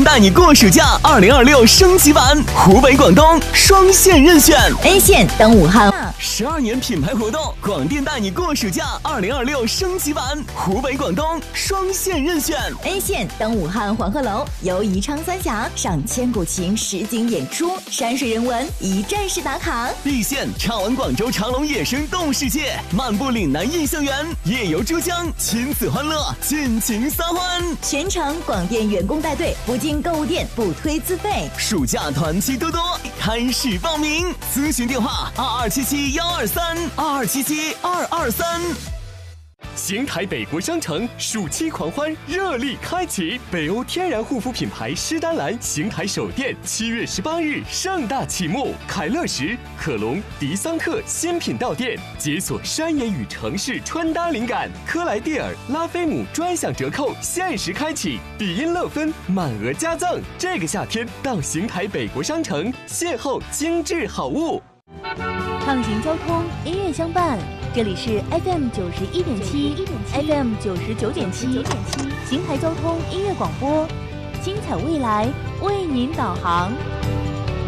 带你过暑假2026升级版，湖北、广东双线任选。 A 线登武汉 12年品牌活动，广电带你过暑假2026升级版，湖北、广东双线任选。 A 线登武汉黄鹤楼，游宜昌三峡，上千古情实景演出，山水人文一站式打卡。 B 线畅玩广州长隆野生动物世界，漫步岭南印象园，夜游珠江，亲子欢乐，尽情撒欢。 全程广电员工带队，不进购物店，不推自费。 暑假团期多多，开始报名，咨询电话2277-123，2277-223。 邢台北国商城暑期狂欢热力开启，北欧天然护肤品牌诗丹兰邢台首店7月18日盛大启幕，凯乐石、可隆、迪桑特新品到店，解锁山野与城市穿搭灵感。科莱蒂尔、拉菲姆专享折扣限时开启，比音乐芬满额加赠。这个夏天到邢台北国商城邂逅精致好物。 畅行交通，音乐相伴。这里是 FM 91.7 ，FM 99.7，邢台交通音乐广播，精彩未来为您导航。